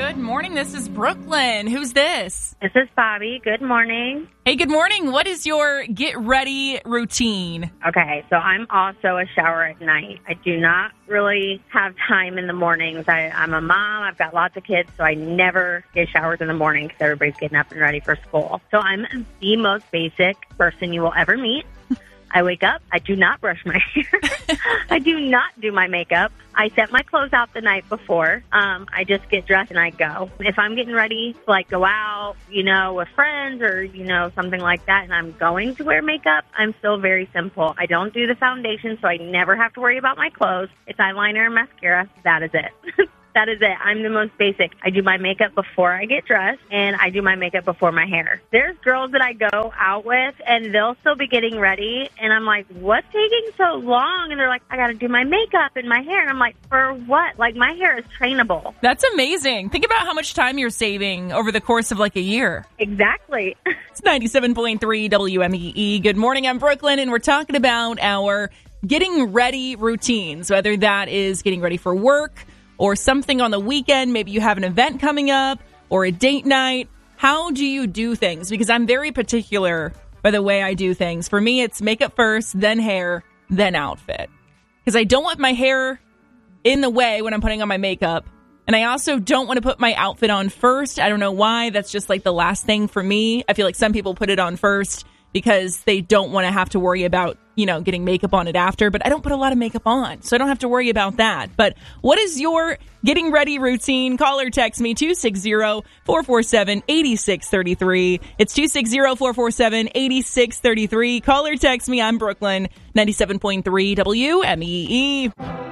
Good morning. This is Brooklyn. Who's this? This is Bobby. Good morning. Hey, good morning. What is your get ready routine? Okay, so I'm also a shower at night. I do not really have time in the mornings. I'm a mom. I've got lots of kids, so I never get showers in the morning because everybody's getting up and ready for school. So I'm the most basic person you will ever meet. I wake up. I do not brush my hair. I do not do my makeup. I set my clothes out the night before. I just get dressed and I go. If I'm getting ready to go out, with friends or, something like that, and I'm going to wear makeup, I'm still very simple. I don't do the foundation, so I never have to worry about my clothes. It's eyeliner and mascara. That is it. That is it. I'm the most basic. I do my makeup before I get dressed, and I do my makeup before my hair. There's girls that I go out with, and they'll still be getting ready, and I'm like, what's taking so long? And they're like, I got to do my makeup and my hair. And I'm like, for what? My hair is trainable. That's amazing. Think about how much time you're saving over the course of a year. Exactly. It's 97.3 WMEE. Good morning. I'm Brooklyn, and we're talking about our getting ready routines, whether that is getting ready for work, or something on the weekend. Maybe you have an event coming up or a date night. How do you do things? Because I'm very particular by the way I do things. For me, it's makeup first, then hair, then outfit. Because I don't want my hair in the way when I'm putting on my makeup. And I also don't want to put my outfit on first. I don't know why. That's just the last thing for me. I feel like some people put it on first because they don't want to have to worry about, getting makeup on it after. But I don't put a lot of makeup on, so I don't have to worry about that. But what is your getting ready routine? Call or text me, 260-447-8633. It's 260-447-8633. Call or text me. I'm Brooklyn, 97.3 WMEE.